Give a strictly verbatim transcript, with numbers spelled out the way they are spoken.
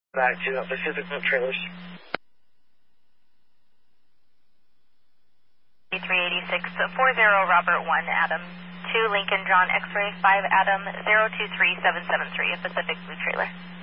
Back to uh, Pacific Blue Trailers. three eighty-six forty Robert one Adam two Lincoln John X-ray five Adam zero two three seven seven three, a Pacific Blue Trailer.